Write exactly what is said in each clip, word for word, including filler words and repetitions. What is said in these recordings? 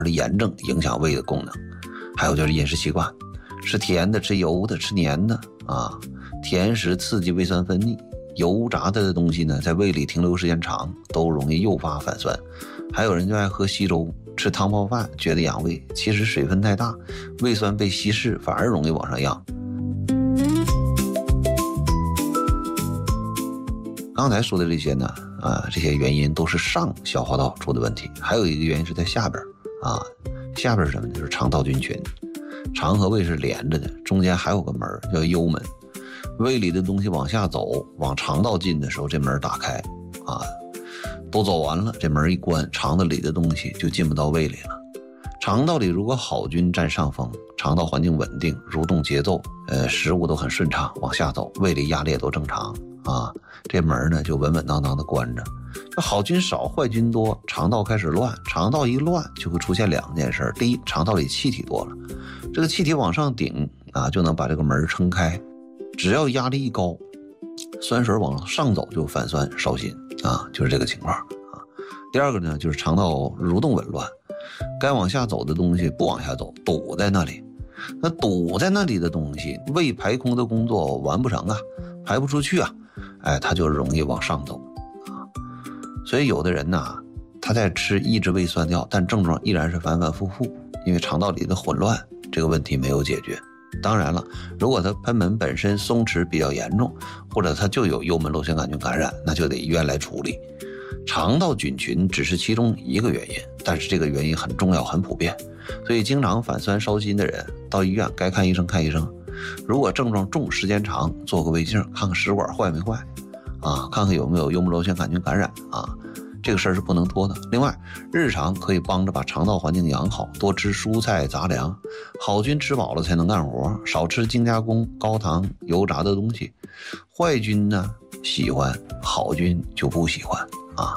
的炎症影响胃的功能。还有就是饮食习惯，吃甜的、吃油的、吃黏的啊，甜食刺激胃酸分泌，油炸的东西呢，在胃里停留时间长，都容易诱发反酸。还有人就爱喝稀粥，吃汤泡饭觉得养胃，其实水分太大，胃酸被稀释，反而容易往上扬。刚才说的这些呢，啊，这些原因都是上消化道出的问题，还有一个原因是在下边啊，下边是什么？就是肠道菌群。肠和胃是连着的，中间还有个门叫幽门，胃里的东西往下走，往肠道进的时候，这门打开啊，都走完了，这门一关，肠子里的东西就进不到胃里了。肠道里如果好菌占上风，肠道环境稳定，蠕动节奏，呃，食物都很顺畅，往下走，胃里压力也都正常啊，这门呢就稳稳当当的关着。好菌少，坏菌多，肠道开始乱，肠道一乱就会出现两件事。第一，肠道里气体多了，这个气体往上顶啊，就能把这个门撑开。只要压力一高，酸水往上走就反酸烧心啊，就是这个情况啊。第二个呢，就是肠道蠕动紊乱，该往下走的东西不往下走，堵在那里。那堵在那里的东西，胃排空的工作完不成啊，排不出去啊，哎，它就容易往上走啊。所以有的人呢，他在吃抑制胃酸药，但症状依然是反反复复，因为肠道里的混乱这个问题没有解决。当然了，如果他贲门本身松弛比较严重，或者他就有幽门螺旋杆菌感染，那就得医院来处理。肠道菌群只是其中一个原因，但是这个原因很重要很普遍，所以经常反酸烧心的人到医院该看医生看医生。如果症状重时间长，做个胃镜看看食管坏没坏啊，看看有没有幽门螺旋杆菌感染啊，这个事儿是不能拖的。另外，日常可以帮着把肠道环境养好，多吃蔬菜杂粮，好菌吃饱了才能干活，少吃精加工、高糖、油炸的东西。坏菌呢喜欢，好菌就不喜欢啊。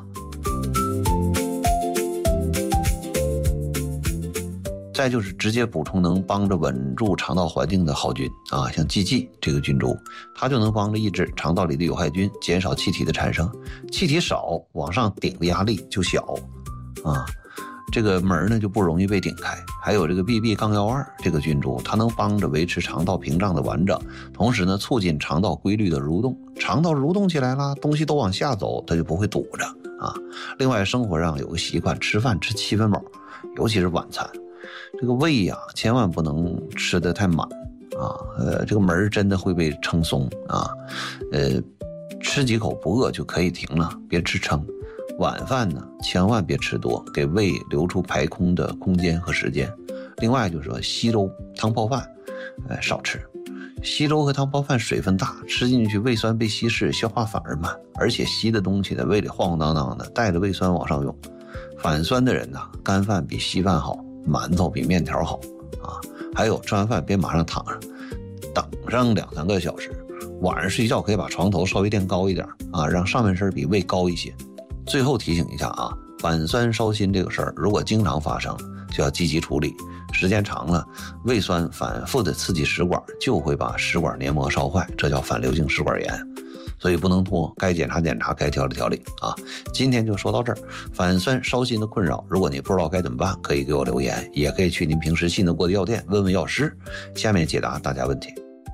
再就是直接补充能帮着稳住肠道环境的好菌啊，像寄寄这个菌株，它就能帮着抑制肠道里的有害菌，减少气体的产生，气体少，往上顶的压力就小啊，这个门呢就不容易被顶开。还有这个 B B 杠幺二这个菌株，它能帮着维持肠道屏障的完整，同时呢促进肠道规律的蠕动，肠道蠕动起来了，东西都往下走，它就不会堵着啊。另外生活上有个习惯，吃饭吃七分饱，尤其是晚餐。这个胃呀、啊，千万不能吃得太满啊，呃，这个门真的会被撑松啊，呃，吃几口不饿就可以停了，别吃撑。晚饭呢，千万别吃多，给胃留出排空的空间和时间。另外就是说，稀粥、汤泡饭，呃，少吃。稀粥和汤泡饭水分大，吃进去胃酸被稀释，消化反而慢，而且稀的东西在胃里晃晃荡荡的，带着胃酸往上涌。反酸的人呢，干饭比稀饭好。馒头比面条好啊！还有吃完饭别马上躺上，等上两三个小时，晚上睡觉可以把床头稍微垫高一点啊，让上半身比胃高一些。最后提醒一下啊，反酸烧心这个事儿，如果经常发生，就要积极处理。时间长了，胃酸反复的刺激食管，就会把食管黏膜烧坏，这叫反流性食管炎。所以不能拖，该检查检查，该调理调理啊！今天就说到这儿。反酸烧心的困扰，如果你不知道该怎么办，可以给我留言，也可以去您平时信得过的药店问问药师。下面解答大家问题。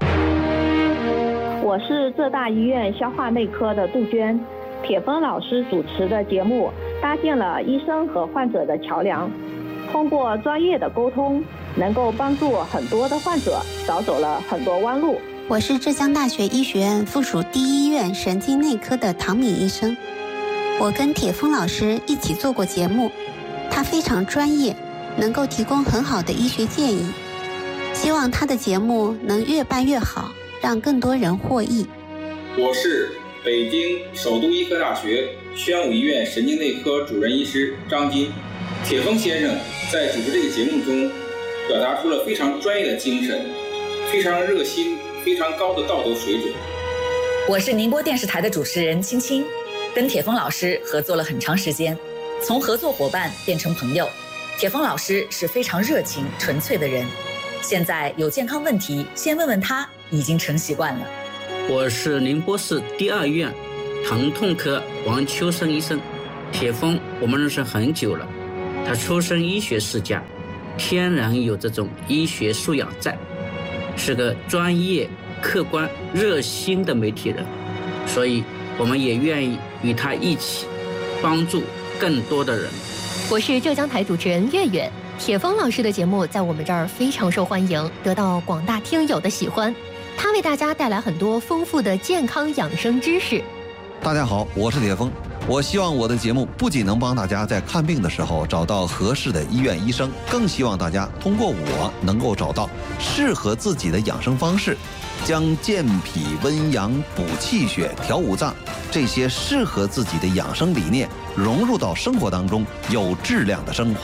我是浙大医院消化内科的杜鹃，铁峰老师主持的节目搭建了医生和患者的桥梁，通过专业的沟通，能够帮助很多的患者少走了很多弯路。 我是浙江大学医学院附属第一医院神经内科的唐敏医生，我跟铁峰老师一起做过节目，他非常专业，能够提供很好的医学建议，希望他的节目能越办越好，让更多人获益。 我是北京首都医科大学宣武医院神经内科主任医师张金。铁峰先生在主持这个节目中表达出了非常专业的精神，非常热心，非常高的道德水准。 我是宁波电视台的主持人青青，跟铁峰老师合作了很长时间，从合作伙伴变成朋友。铁峰老师是非常热情纯粹的人，现在有健康问题先问问他已经成习惯了。 我是宁波市第二医院疼痛科王秋生医生，铁峰我们认识很久了， 他出身医学世家，天然有这种医学素养在，是个专业、客观、热心的媒体人，所以我们也愿意与他一起帮助更多的人。 我是浙江台主持人月月，铁峰老师的节目在我们这儿非常受欢迎，得到广大听友的喜欢。他为大家带来很多丰富的健康养生知识。 大家好，我是铁峰。我希望我的节目不仅能帮大家在看病的时候找到合适的医院医生，更希望大家通过我能够找到适合自己的养生方式，将健脾温阳、补气血、调五脏这些适合自己的养生理念融入到生活当中，有质量的生活。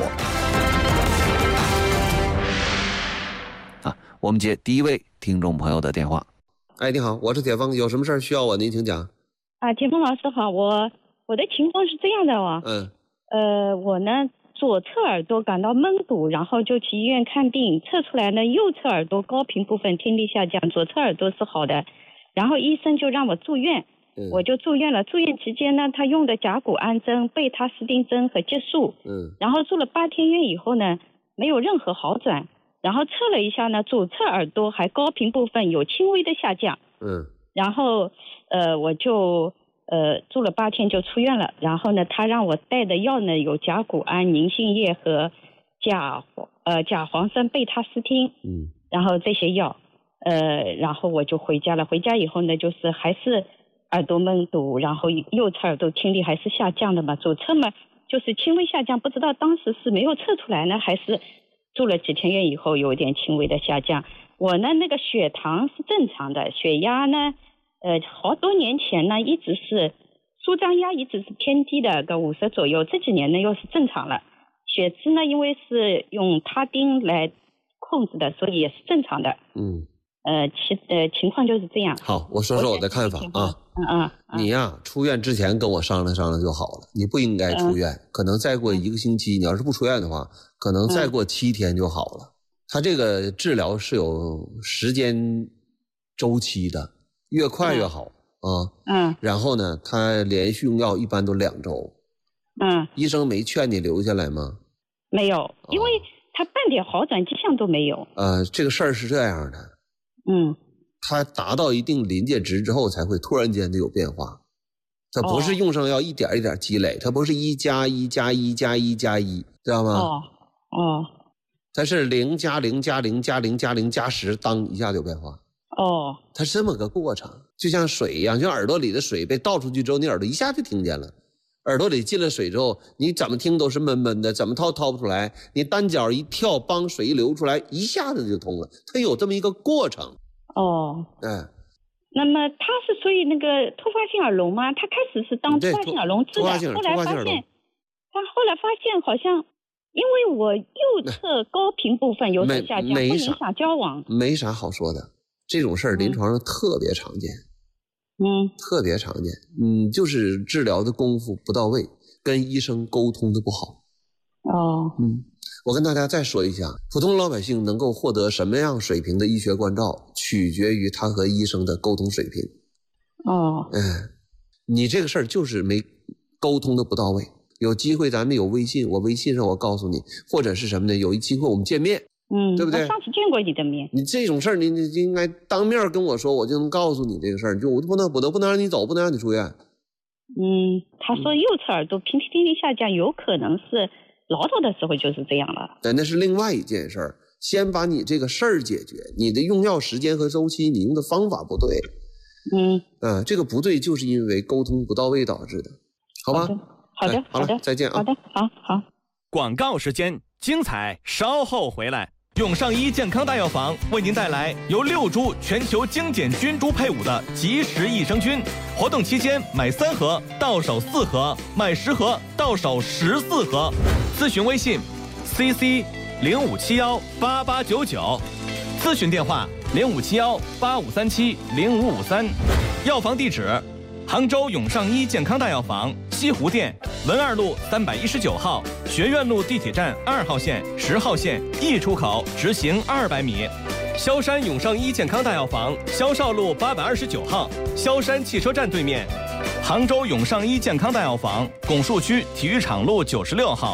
啊，我们接第一位听众朋友的电话。哎，你好，我是铁峰，有什么事儿需要我您请讲。 啊，铁峰老师好，我我的情况是这样的哦， 嗯， 呃，我呢左侧耳朵感到闷堵，然后就去医院看病，测出来呢右侧耳朵高频部分听力下降，左侧耳朵是好的，然后医生就让我住院，嗯、我就住院了。住院期间呢，他用的甲钴胺针、贝他斯汀针和激素，嗯，然后住了八天院以后呢，没有任何好转，然后测了一下呢，左侧耳朵还高频部分有轻微的下降，嗯，然后呃我就。呃，住了八天就出院了。然后呢，他让我带的药呢有甲钴胺、宁性液和甲呃甲磺酸贝他斯汀，嗯，然后这些药，呃，然后我就回家了。回家以后呢，就是还是耳朵闷堵，然后右侧耳朵听力还是下降的嘛，左侧嘛就是轻微下降，不知道当时是没有测出来呢，还是住了几天院以后有一点轻微的下降。我呢那个血糖是正常的，血压呢。呃，好多年前呢，一直是舒张压一直是偏低的，个五十左右。这几年呢，又是正常了。血脂呢，因为是用他汀来控制的，所以也是正常的。嗯。呃，其呃情况就是这样。 好，我说说我的看法啊。嗯嗯。你呀、啊，出院之前跟我商量商量就好了。你不应该出院，嗯、可能再过一个星期，你要是不出院的话，可能再过七天就好了。他、嗯、这个治疗是有时间周期的。越快越好、嗯、啊，嗯，然后呢，他连续用药一般都两周，嗯，医生没劝你留下来吗？ 没有，因为他半点好转迹象都没有。 呃，这个事儿是这样的，嗯，他达到一定临界值之后才会突然间的有变化，他不是用上药一点一点积累，他不是一加一加一加一加一，知道吗？哦，哦，他是零加零加零加零加零加十，当一下就有变化。哦，它是这么个过程，就像水一样，就像耳朵里的水被倒出去之后，你耳朵一下就听见了。耳朵里进了水之后，你怎么听都是闷闷的，怎么掏掏不出来。你单脚一跳，帮水一流出来，一下子就通了。它有这么一个过程。哦， 嗯。那么它是属于那个突发性耳聋吗？他开始是当突发性耳聋治的，后来发现，他后来发现好像。因为我右侧高频部分有所下降，不影响交往， 没啥好说的。这种事儿临床上特别常见，嗯，特别常见，嗯，就是治疗的功夫不到位，跟医生沟通的不好。哦，嗯，我跟大家再说一下，普通老百姓能够获得什么样水平的医学关照，取决于他和医生的沟通水平。哦，哎，你这个事儿就是没沟通的不到位。有机会咱们有微信，我微信上我告诉你，或者是什么呢？有一机会我们见面。嗯，对不对？ 我上次见过你的面。 你这种事儿，你你应该当面跟我说，我就能告诉你这个事儿。就我不能，我都不能让你走，不能让你出院。 嗯，他说右侧耳朵平听力下降，有可能是唠叨的时候就是这样了。 但那是另外一件事儿。先把你这个事儿解决，你的用药时间和周期，你用的方法不对。嗯，啊，这个不对，就是因为沟通不到位导致的，好吧？ 好的， 好了，再见啊！ 好的，好好。 广告时间，精彩稍后回来。永上医健康大药房为您带来由六株全球精简菌株配伍的即时益生菌，活动期间买三盒到手四盒，买十盒到手十四盒。咨询微信 C C 零五七幺八八九九，咨询电话零五七幺八五三七零五五三，药房地址杭州永上医健康大药房西湖店文二路三百一十九号，学院路地铁站二号线、十号线 E 出口直行二百米。萧山永上医健康大药房萧少路八百二十九号，萧山汽车站对面。杭州永上医健康大药房拱墅区体育场路九十六号，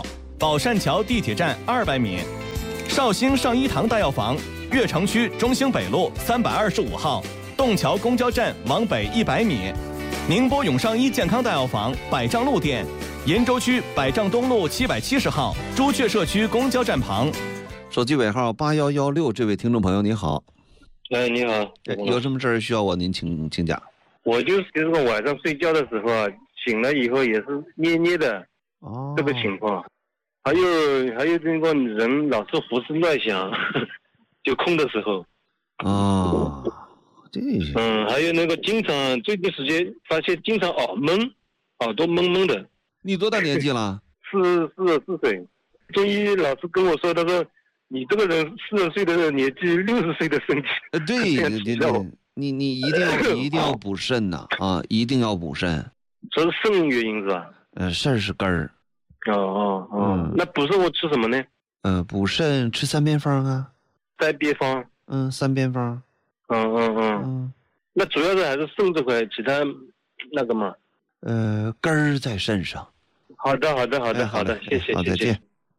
宝善桥地铁站二百米，绍兴上一堂大药房，悦城区中兴北路三百二十五号，洞桥公交站往北一百米，宁波永上医健康大药房百丈路店，鄞州区百丈东路七百七十号，朱雀社区公交站旁。 手机尾号八一一六，这位听众朋友你好。 哎，你好， 有什么事儿需要我您请请讲？ 我就是这个晚上睡觉的时候啊，醒了以后也是捏捏的，哦，这个情况。还有还有这个人老是胡思乱想，就空的时候。 哦，这些。 嗯，还有那个经常最近时间发现经常耳闷，耳朵闷闷的。 你多大年纪了？ 四四十四岁。中医老师跟我说，他说你这个人四十岁的年纪，六十岁的身体。 呃，对对对对，你你一定要一定要补肾呐啊，一定要补肾。 这是肾原因是吧？ 呃，肾是根儿。 哦哦哦，嗯、那补肾我吃什么呢？ 呃，补肾吃三边方啊。 三边方。 嗯，三边方。 嗯嗯嗯嗯。那主要是还是肾这块，其他那个嘛。 呃，根儿在肾上。 好的好的好的、哎、好的，谢谢好，再见。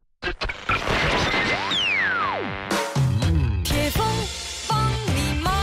铁峰帮你忙。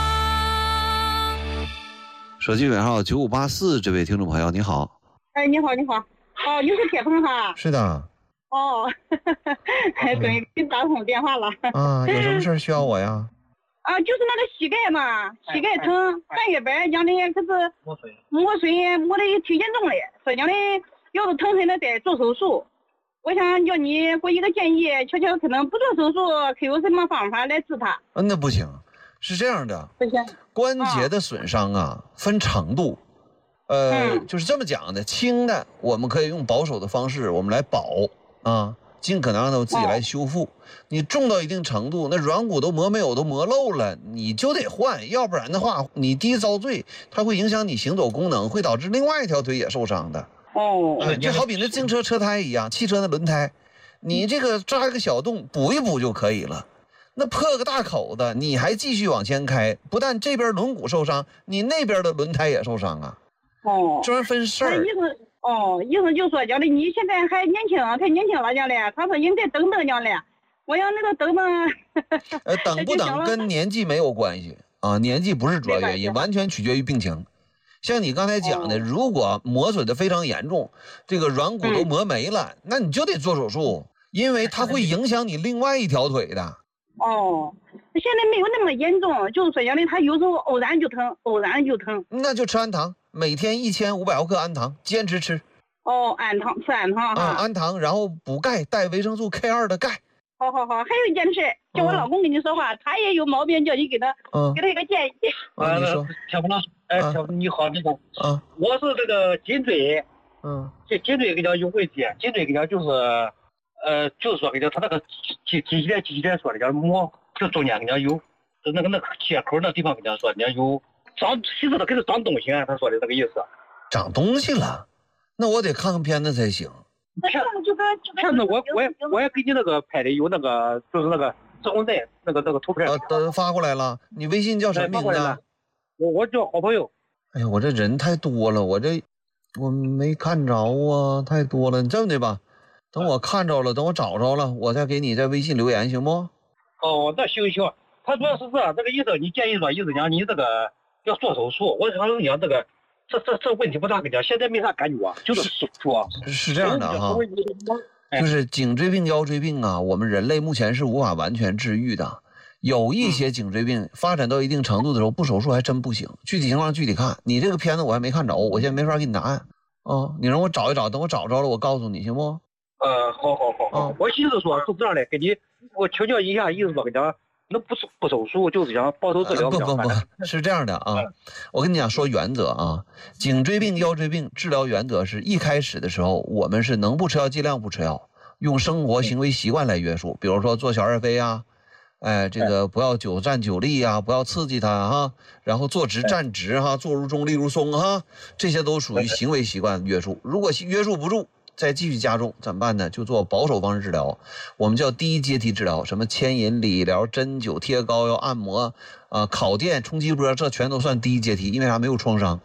手机尾号九五八四，这位听众朋友你好。 哎，你好你好。哦，你是铁峰哈？ 是的。 哦，还终于给你打通电话了。 啊，有什么事需要我呀？ 啊，就是那个膝盖嘛，膝盖疼，半月板讲的可是磨水，磨水磨的挺严重的，说讲的要是疼疼的得做手术。我想叫你给我一个建议，瞧瞧可能不做手术，可有什么方法来治它？ 嗯，那不行，是这样的， 不行， 关节的损伤啊，分程度。呃、嗯，就是这么讲的，轻的我们可以用保守的方式，我们来保啊，尽可能让它自己来修复。哦、你重到一定程度，那软骨都磨没有，都磨漏了，你就得换，要不然的话，你第一遭罪，它会影响你行走功能，会导致另外一条腿也受伤的。 哦， 呃、就好比那自行车车胎一样，汽车的轮胎，你这个扎一个小洞，补一补就可以了。那破个大口子，你还继续往前开，不但这边轮毂受伤，你那边的轮胎也受伤啊。 哦， 这玩意分事儿。 意思哦，意思就说讲的你现在还年轻，太年轻了讲的，他说应该等等讲的。我要那个等等。 呃，等不等跟年纪没有关系啊，年纪不是主要原因，完全取决于病情。像你刚才讲的，哦、如果磨损的非常严重，这个软骨都磨没了，嗯、那你就得做手术，因为它会影响你另外一条腿的。 哦，现在没有那么严重，就是说讲的他有时候偶然就疼，偶然就疼。 那就吃氨糖，每天一千五百毫克氨糖，坚持吃。 哦，氨糖吃氨糖哈。 啊、嗯，氨糖，然后补钙，带维生素 K 二 的钙。 好好好，还有一件事，叫我老公跟你说话，嗯、他也有毛病，叫你给他，嗯、给他一个建议。 啊，你说。 铁峰老师，哎，铁峰你好，那个， 啊， 我是这个颈椎， 嗯， 这颈椎给讲有问题，颈椎给讲就是，呃，就是说给讲他那个机机器人机器人说的讲磨，这中间给讲有，就那个那个切口那地方给讲说，人家有长，其实他给他长东西，他说的那个意思。 长东西了，那我得看看片子才行。 那就跟就跟片子我我也我也给你那个拍的有那个就是那个紫红带那个那个图片。 啊，都发过来了。你微信叫什么名字？ 我我叫好朋友。 哎呀，我这人太多了，我这我没看着啊，太多了。你这么的吧，等我看着了，等我找着了，我再给你在微信留言，行不？ 哦，那行行。他主要是这这个意思，你建议说意思讲你这个要做手术，我想讲这个。这这这问题不大，跟你讲，现在没啥感觉啊，就是手术啊。 是这样的哈，就是颈椎病、腰椎病啊，我们人类目前是无法完全治愈的。有一些颈椎病发展到一定程度的时候，不手术还真不行。具体情况具体看。你这个片子我还没看着，我现在没法给你答案。啊，你让我找一找，等我找着了，我告诉你，行不？ 呃，好好好好。我寻思说是这样的，给你我请教一下，意思说跟你讲。那不是不手术，就是想保守治疗。 不不不，是这样的啊，我跟你讲说原则啊，颈椎病、腰椎病治疗原则是一开始的时候，我们是能不吃药尽量不吃药，用生活行为习惯来约束，比如说做小儿飞啊，哎，这个不要久站久立啊，不要刺激它哈，然后坐直站直哈，坐如钟立如松哈，这些都属于行为习惯约束。如果约束不住，再继续加重怎么办呢？就做保守方式治疗，我们叫第一阶梯治疗，什么牵引、理疗、针灸、贴膏药、按摩啊、烤电、冲击波，这全都算第一阶梯，因为啥？没有创伤。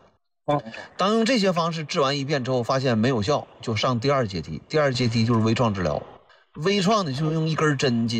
哦， 当用这些方式治完一遍之后，发现没有效，就上第二阶梯。第二阶梯就是微创治疗。微创呢，就用一根针进